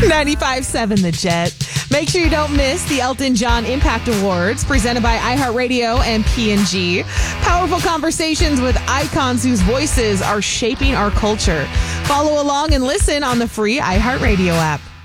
95.7 The Jet. Make sure you don't miss the Elton John Impact Awards presented by iHeartRadio and P&G. Powerful conversations with icons whose voices are shaping our culture. Follow along and listen on the free iHeartRadio app.